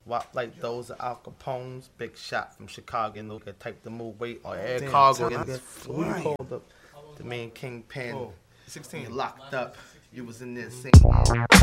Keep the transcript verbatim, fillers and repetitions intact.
wop like those are Al Capone's. Big shot from Chicago. And look at type to move weight or air Damn, cargo. time And is who you flying. called the, the main kingpin? Oh, sixteen. You locked up. You was in there singing.